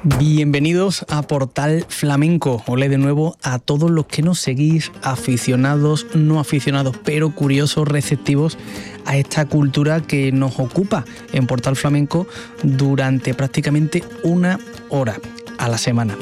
Bienvenidos a Portal Flamenco. Olé de nuevo a todos los que nos seguís, aficionados, no aficionados, pero curiosos, receptivos a esta cultura que nos ocupa en Portal Flamenco durante prácticamente una hora a la semana.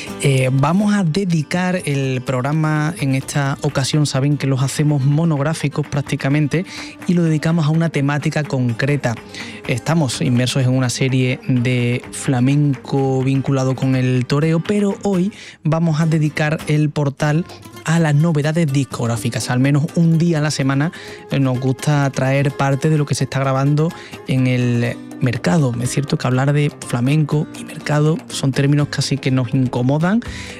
Vamos a dedicar el programa en esta ocasión, saben que los hacemos monográficos prácticamente, y lo dedicamos a una temática concreta. Estamos inmersos en una serie de flamenco vinculado con el toreo, pero hoy vamos a dedicar el portal a las novedades discográficas. Al menos un día a la semana nos gusta traer parte de lo que se está grabando en el mercado. Es cierto que hablar de flamenco y mercado son términos casi que nos incomodan,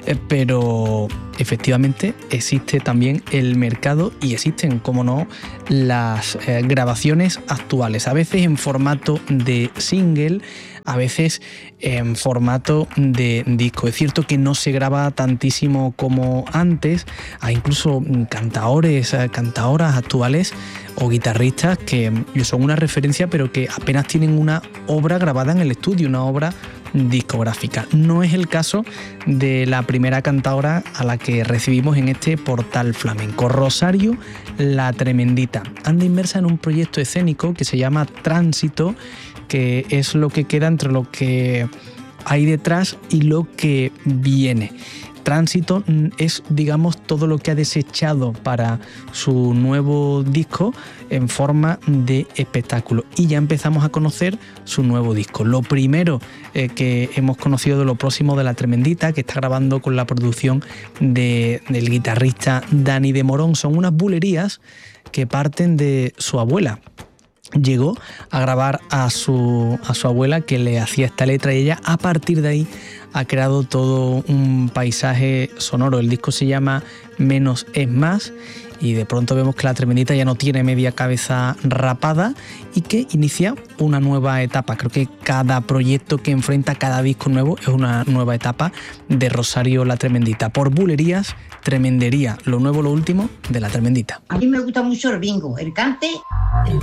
pero efectivamente existe también el mercado y existen, como no, las grabaciones actuales, a veces en formato de single, a veces en formato de disco. Es cierto que no se graba tantísimo como antes. Hay incluso cantaores, cantaoras actuales o guitarristas que son una referencia, pero que apenas tienen una obra grabada en el estudio, una obra discográfica. No es el caso de la primera cantaora a la que recibimos en este portal flamenco, Rosario La Tremendita. Anda inmersa en un proyecto escénico que se llama Tránsito, que es lo que queda entre lo que hay detrás y lo que viene. Tránsito es, digamos, todo lo que ha desechado para su nuevo disco en forma de espectáculo. Y ya empezamos a conocer su nuevo disco. Lo primero que hemos conocido de lo próximo de La Tremendita, que está grabando con la producción del guitarrista Dani de Morón, son unas bulerías que parten de su abuela. Llegó a grabar a su abuela, que le hacía esta letra, y ella a partir de ahí ha creado todo un paisaje sonoro. El disco se llama Menos es Más, y de pronto vemos que La Tremendita ya no tiene media cabeza rapada y que inicia una nueva etapa. Creo que cada proyecto que enfrenta, cada disco nuevo, es una nueva etapa de Rosario La Tremendita. Por bulerías, tremendería, lo nuevo, lo último de La Tremendita. A mí me gusta mucho el bingo, el cante.